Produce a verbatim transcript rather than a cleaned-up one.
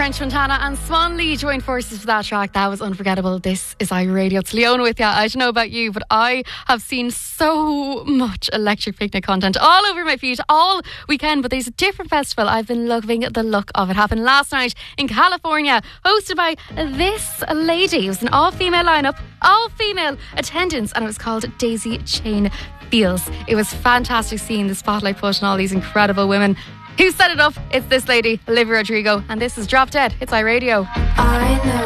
French Montana and Swan Lee joined forces for that track. That was unforgettable. This is iRadio. It's Leona with you. I don't know about you, but I have seen so much Electric Picnic content all over my feed all weekend. But there's a different festival. I've been loving the look of it. Happened last night in California, hosted by this lady. It was an all-female lineup, all-female attendance, and it was called Daisy Chain Feels. It was fantastic seeing the spotlight put on all these incredible women. Who set it up? It's this lady, Olivia Rodrigo, and this is Drop Dead. It's iRadio. I know.